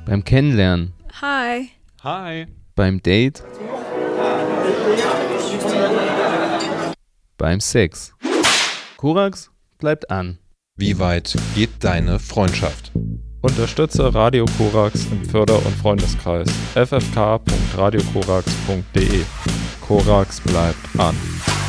Beim Kennenlernen. Hi. Hi. Beim Date. Beim Sex. Korax bleibt an. Wie weit geht deine Freundschaft? Unterstütze Radio Korax im Förder- und Freundeskreis ffk.radiokorax.de. Korax bleibt an.